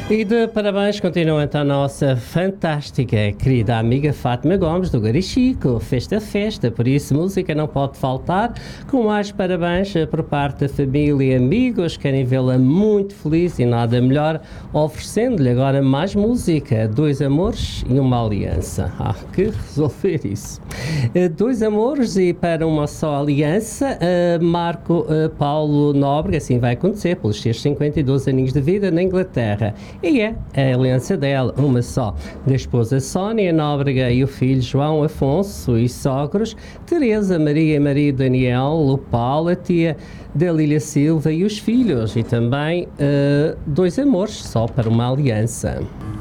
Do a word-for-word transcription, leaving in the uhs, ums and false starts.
E de parabéns continua então a nossa fantástica, querida amiga Fátima Gomes do Garichico. Festa, festa, por isso música não pode faltar. Com mais parabéns por parte da família e amigos, querem vê-la muito feliz e nada melhor, oferecendo-lhe agora mais música. Dois amores e uma aliança. Ah, que resolver isso. Dois amores e para uma só aliança, Marco Paulo Nóbrega, assim vai acontecer, pelos seus cinquenta e dois aninhos de vida na Inglaterra. E é a aliança dela, uma só, da esposa Sónia Nóbrega e o filho João Afonso e sogros, Teresa, Maria, marido Daniel, o Paulo, a tia da Lília Silva e os filhos. E também uh, dois amores, só para uma aliança.